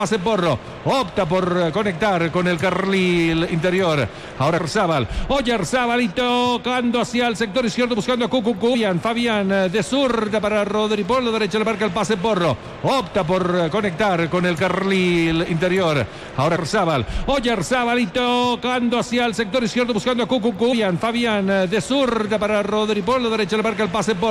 Pase Porro, opta por conectar con el carril interior. Ahora Oyarzábal y tocando hacia el sector izquierdo buscando a Cucucú. Fabián de zurda para Rodri por la derecha, le marca el pase Porro. Opta por conectar con el carril interior. Ahora Oyarzábal y tocando hacia el sector izquierdo buscando a Cucucú. Fabián de zurda para Rodri por la derecha, le marca el pase Porro.